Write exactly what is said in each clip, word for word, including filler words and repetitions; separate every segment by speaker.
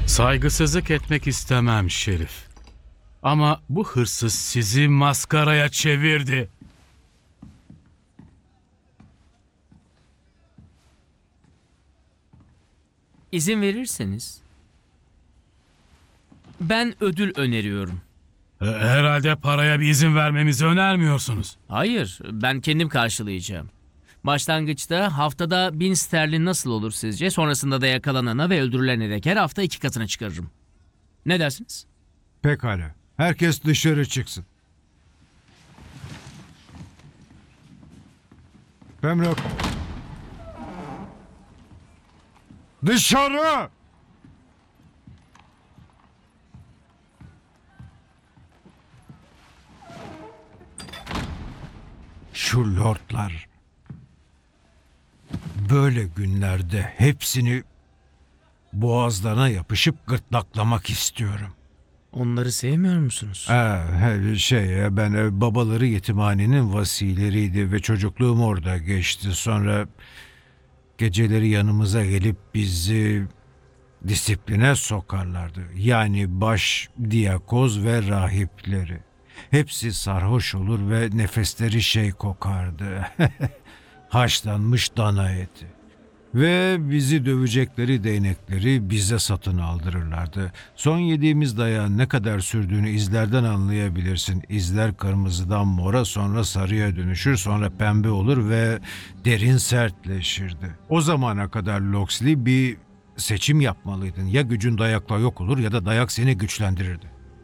Speaker 1: Saygısızlık etmek istemem Şerif. Ama bu hırsız sizi maskaraya çevirdi.
Speaker 2: İzin verirseniz ben ödül öneriyorum.
Speaker 1: E, Herhalde paraya bir izin vermemizi önermiyorsunuz.
Speaker 2: Hayır, ben kendim karşılayacağım. Başlangıçta haftada bin sterlin nasıl olur sizce? Sonrasında da yakalanana ve öldürülene dek her hafta iki katına çıkarırım. Ne dersiniz?
Speaker 3: Pekala. Herkes dışarı çıksın. Pembroke. Dışarı! Şu lordlar böyle günlerde hepsini boğazlarına yapışıp gırtlaklamak istiyorum.
Speaker 2: Onları sevmiyor musunuz?
Speaker 3: Ee, şey ben e, babaları yetimhanenin vasileriydi ve çocukluğum orada geçti. Sonra geceleri yanımıza gelip bizi disipline sokarlardı. Yani baş diyakoz ve rahipleri. Hepsi sarhoş olur ve nefesleri şey kokardı. Haşlanmış dana eti. Ve bizi dövecekleri değnekleri bize satın aldırırlardı. Son yediğimiz dayağın ne kadar sürdüğünü izlerden anlayabilirsin. İzler kırmızıdan mora, sonra sarıya dönüşür, sonra pembe olur ve derin sertleşirdi. O zamana kadar Locksley bir seçim yapmalıydın. Ya gücün dayakla yok olur ya da dayak seni güçlendirirdi.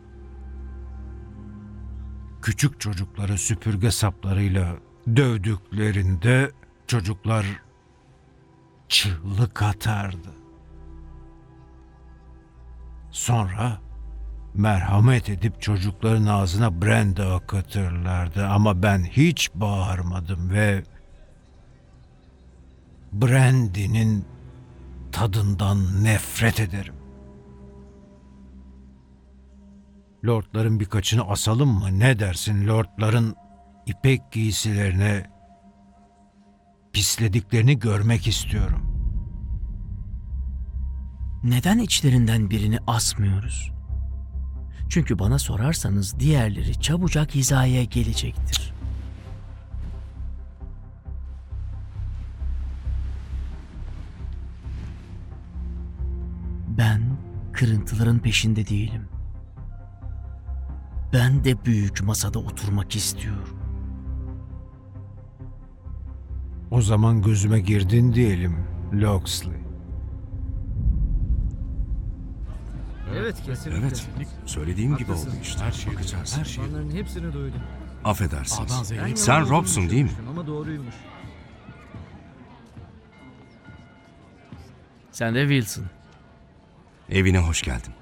Speaker 3: Küçük çocukları süpürge saplarıyla dövdüklerinde çocuklar çığlık atardı. Sonra merhamet edip çocukların ağzına brandy akıtırlardı ama ben hiç bağırmadım ve brandy'nin tadından nefret ederim. Lordların birkaçını asalım mı? Ne dersin? Lordların ipek giysilerine pislediklerini görmek istiyorum.
Speaker 2: Neden içlerinden birini asmıyoruz? Çünkü bana sorarsanız diğerleri çabucak hizaya gelecektir. Ben kırıntıların peşinde değilim. Ben de büyük masada oturmak istiyorum.
Speaker 3: O zaman gözüme girdin diyelim, Locksley.
Speaker 4: Evet, kesinlikle.
Speaker 5: Evet, söylediğim gibi
Speaker 4: Haklısın.
Speaker 5: oldu işte.
Speaker 1: Her şey
Speaker 5: Bakacağız.
Speaker 1: her şey.
Speaker 4: Onların hepsini duydum.
Speaker 1: A'dan
Speaker 5: Affedersiniz.
Speaker 1: Z'ye
Speaker 4: Ben
Speaker 1: hepsi-
Speaker 5: Sen
Speaker 4: yalan olduğunu
Speaker 5: Robson değil mi?
Speaker 4: düşünmüştüm Ama doğruymuş.
Speaker 2: Sen de Wilson.
Speaker 5: Evine hoş geldin.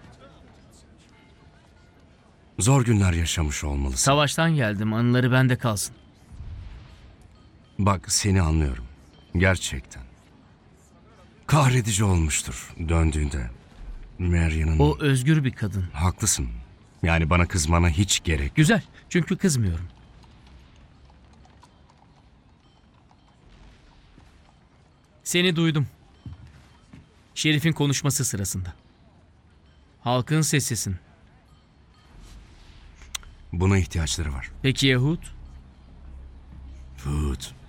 Speaker 5: Zor günler yaşamış olmalısın.
Speaker 2: Savaştan geldim, anıları bende kalsın.
Speaker 5: Bak seni anlıyorum. Gerçekten. Kahredici olmuştur döndüğünde. Marian'ın...
Speaker 2: O özgür bir kadın.
Speaker 5: Haklısın. Yani bana kızmana hiç gerek.
Speaker 2: Güzel, çünkü kızmıyorum. Seni duydum. Şerif'in konuşması sırasında. Halkın sesisin.
Speaker 5: Buna ihtiyaçları var.
Speaker 2: Peki Yahud?
Speaker 5: Food.